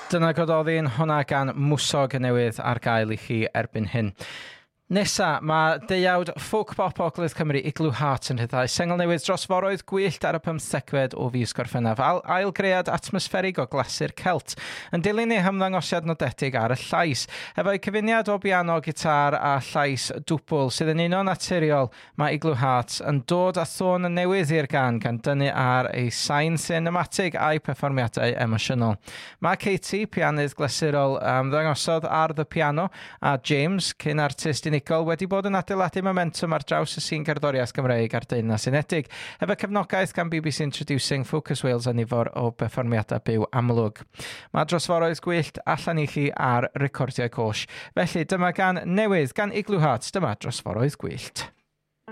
Dyna gododdi'n hwnna gan Mwsog y Newydd ar gael I chi erbyn hyn. Nesa, mae deuawd folk pop Ogledd Cymru Igloo Heart yn rhyddhau sengl newydd dros foroedd gwyllt ar y 15fed o fis Gorffennaf. Ailgread atmosfferig o glasur Celt yn dilyn ei hymddangosiad nodedig ar y llais, efo'i cyfuniad o biano, gitar a llais dwbl sydd yn uno naturiol. Mae Igloo Heart yn dod â thôn newydd i'r gan dynnu ar ei sain cinematig a'i perfformiadau emosiynol. Mae Katie, pianydd glasurol, ymddangosodd ar the piano, a James, cyn artist unigol, wedi bod yn adeiladu momentum ar draws y sîn gerddoriaeth Gymreig a'r Deyrnas Unedig, efo cefnogaeth gan BBC Introducing, Focus Wales a nifer o perfformiadau byw amlwg. Mae drosforoedd gwyllt allan I chi ar recordiau cosh. Felly dyma gan newydd gan Igloo Heart, dyma drosforoedd gwyllt.